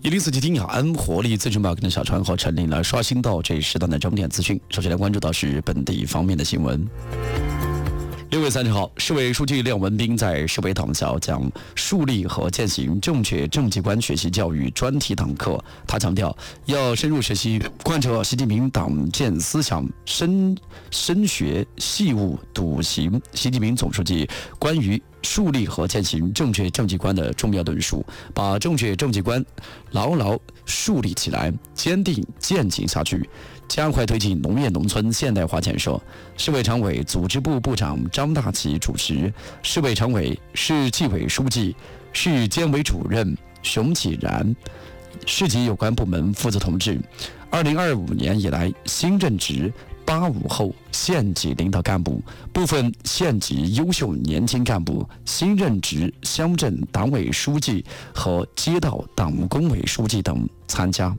1047听雅安活力资讯报跟小川和陈琳来刷新到这一时段的重点资讯。首先来关注到是本地方面的新闻。6月30号，市委书记廖文斌在市委党校讲树立和践行正确政绩观学习教育专题党课。他强调，要深入学习贯彻习近平党建思想，深学细悟笃行习近平总书记关于树立和践行正确政绩观的重要论述，把正确政绩观牢牢树立起来，坚定践行下去，加快推进农业农村现代化建设。市委常委、组织部部长张大奇主持，市委常委、市纪委书记、市监委主任熊启然、市级有关部门负责同志，2025年以来新任职85后县级领导干部、部分县级优秀年轻干部、新任职乡镇党委书记和街道党工委书记等参加。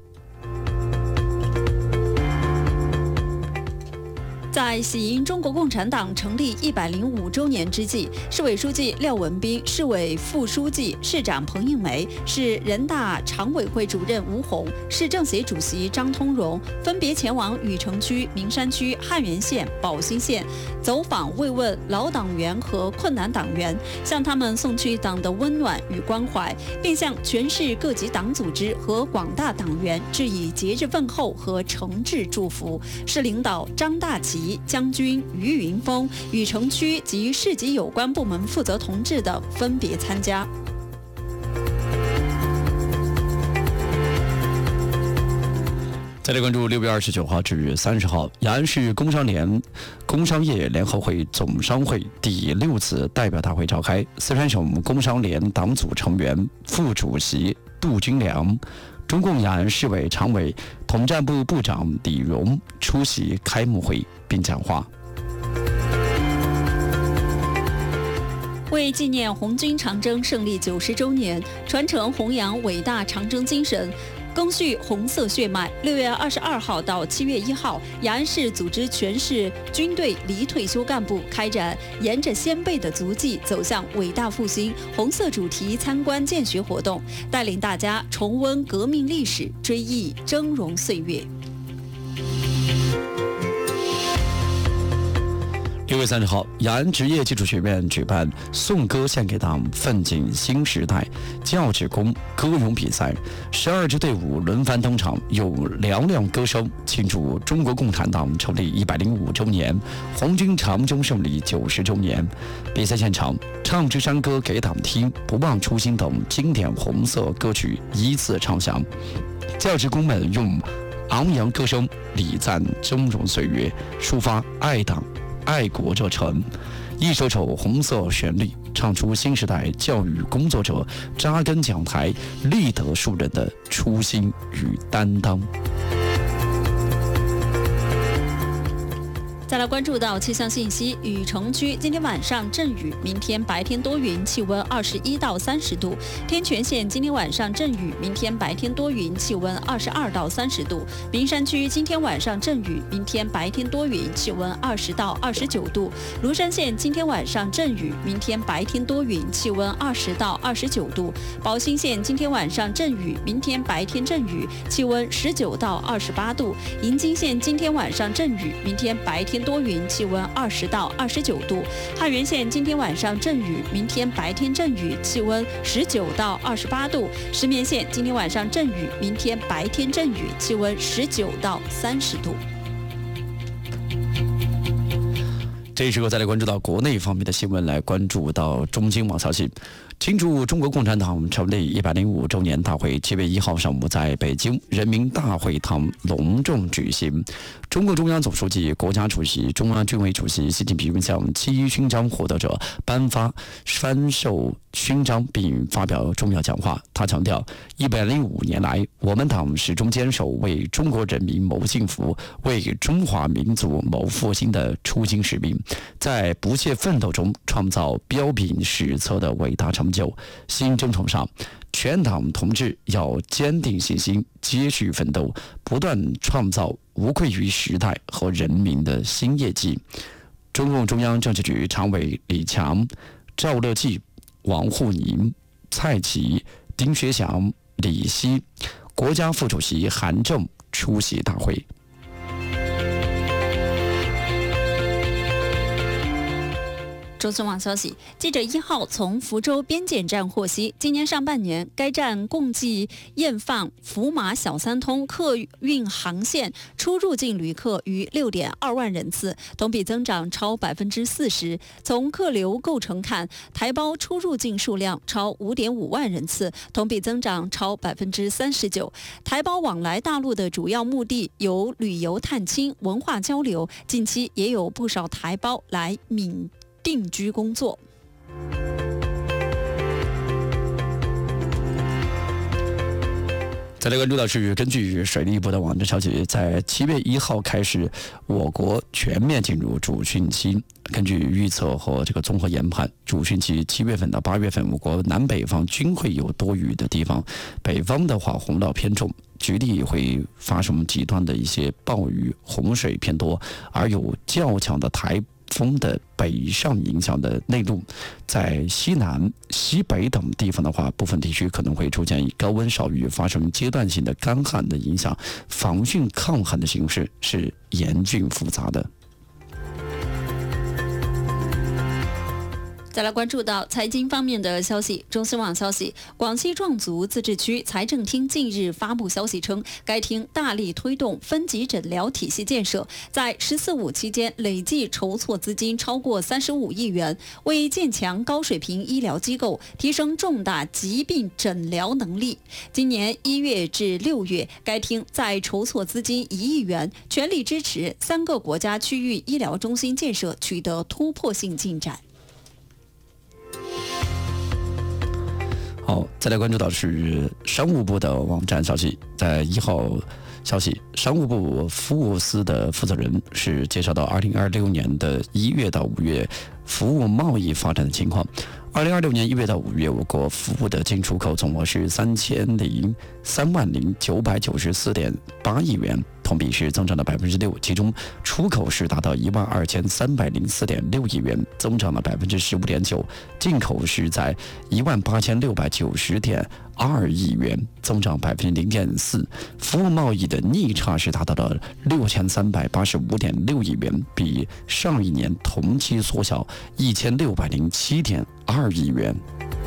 在喜迎中国共产党成立105周年之际，市委书记廖文斌、市委副书记、市长彭应梅、市人大常委会主任吴红、市政协主席张通荣分别前往禹城区、名山区、汉源县、宝兴县走访慰问老党员和困难党员，向他们送去党的温暖与关怀，并向全市各级党组织和广大党员致以节日问候和诚挚祝福。市领导张大奇、将军于云峰、禹城区及市级有关部门负责同志等分别参加。 再来关注6月29号至30号，雅安市工商业联合会总商会第6次代表大会召开，四川省工商联党组成员、副主席杜军良、中共雅安市委常委、统战部部长李荣出席开幕会并讲话。 为纪念红军长征胜利90周年，传承弘扬伟大长征精神，赓续红色血脉，6月22号到7月1号，雅安市组织全市军队离退休干部开展沿着先辈的足迹走向伟大复兴红色主题参观见学活动，带领大家重温革命历史，追忆峥嵘岁月。 6月30号，雅安职业技术学院举办颂歌献给党，奋进新时代教职工歌咏比赛，12支队伍轮番登场，有嘹亮歌声庆祝中国共产党成立105周年、红军长征胜利90周年。比赛现场，唱支山歌给党听、不忘初心等经典红色歌曲依次唱响，教职工们用昂扬歌声礼赞峥嵘岁月，抒发爱党爱国热忱，一首首红色旋律唱出新时代教育工作者扎根讲台、立德树人的初心与担当。 再来关注到气象信息，禹城区今天晚上阵雨，明天白天多云，气温21到30度；天全县今天晚上阵雨，明天白天多云，气温22到30度；名山区今天晚上阵雨，明天白天多云，气温20到29度；庐山县今天晚上阵雨，明天白天多云，气温20到29度；宝兴县今天晚上阵雨，明天白天阵雨，气温19到28度；银津县今天晚上阵雨，明天白天多云，气温20到29度；汉源县今天晚上阵雨，明天白天阵雨，气温19到28度；石棉县今天晚上阵雨，明天白天阵雨，气温19到30度。 这时候再来关注到国内方面的新闻，来关注到中新网消息。庆祝中国共产党成立105周年大会7月1号上午在北京人民大会堂隆重举行。中共中央总书记、国家主席、中央军委主席习近平向7·1勋章获得者颁发颁授勋章并发表重要讲话。他强调，105年来，我们党始终坚守为中国人民谋幸福、为中华民族谋复兴的初心使命，在不懈奋斗中创造彪炳史册的伟大成就。新征程上，全党同志要坚定信心，接续奋斗，不断创造无愧于时代和人民的新业绩。中共中央政治局常委李强、赵乐际、王沪宁、蔡奇、丁学祥、 李希，国家副主席韩正出席大会。 中新网消息，记者1号从福州边检站获悉，今年上半年该站共计验放福马小三通客运航线出入境旅客逾6.2万人次，同比增长超40%。从客流构成看，台胞出入境数量超5.5万人次，同比增长超39%。台胞往来大陆的主要目的有旅游探亲、文化交流，近期也有不少台胞来闽定居工作。 再来关注到是，根据水利部的网站消息，在7月1号开始，我国全面进入主汛期。根据预测和这个综合研判，主汛期7月份到8月份，我国南北方均会有多雨的地方，北方的话洪涝偏重，局地会发生极端的一些暴雨，洪水偏多，而有较强的台风的北上影响的内陆，在西南、西北等地方的话，部分地区可能会出现高温少雨，发生阶段性的干旱的影响，防汛抗旱的形势是严峻复杂的。 再来关注到财经方面的消息，中新网消息，广西壮族自治区财政厅近日发布消息称，该厅大力推动分级诊疗体系建设，在“14-5”期间累计筹措资金超过35亿元，为建强高水平医疗机构，提升重大疾病诊疗能力。今年1月至6月，该厅在筹措资金1亿元，全力支持3个国家区域医疗中心建设取得突破性进展。 好，再来关注到是商务部的网站消息，在1号消息，商务部服务司的负责人是介绍到2026年的1月到5月服务贸易发展的情况。2026年1月到5月，我国服务的进出口总额是3万0994.8亿元，同比是增长了6%，其中出口是达到12304.6亿元，增长了15.9%，进口是在18690.2亿元，增长0.4%，服务贸易的逆差是达到了6385.6亿元，比上一年同期缩小1607.2亿元。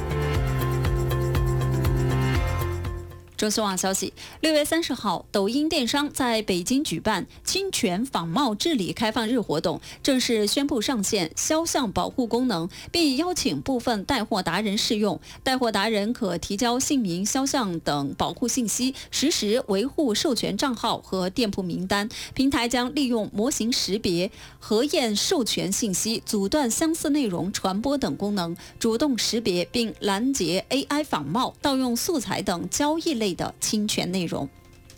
中新网消息，6月30号，抖音电商在北京举办侵权仿冒治理开放日活动，正式宣布上线肖像保护功能，并邀请部分带货达人试用。带货达人可提交姓名、肖像等保护信息，实时维护授权账号和店铺名单。平台将利用模型识别、核验授权信息、阻断相似内容传播等功能，主动识别并拦截 AI 仿冒、盗用素材等交易类的侵权内容。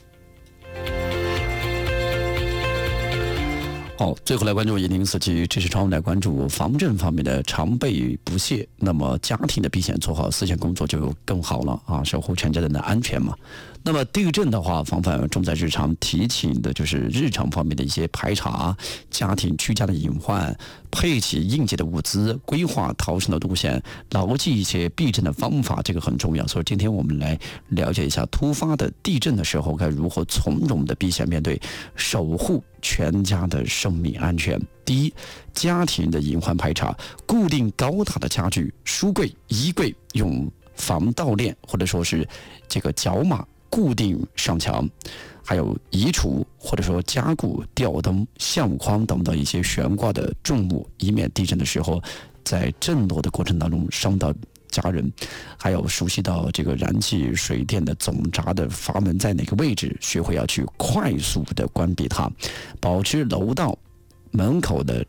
好，最后来关注1047知识窗，来关注防震方面的常备不懈。那么家庭的避险做好，思想工作就更好了啊，守护全家人的安全嘛。那么地震的话，防范重在日常，提醒的就是日常方面的一些排查、家庭居家的隐患、配齐应急的物资、规划逃生的路线、牢记一些避震的方法，这个很重要。所以今天我们来了解一下突发的地震的时候该如何从容的避险面对，守护全家的生命安全。第一，家庭的隐患排查，固定高大的家具、书柜、衣柜，用防盗链或者说是这个角码固定上墙，还有移除或者说加固吊灯、相框等等一些悬挂的重物，以免地震的时候在震落的过程当中伤到家人。还有熟悉到这个燃气水电的总闸的阀门在哪个位置，学会要去快速的关闭它，保持楼道门口的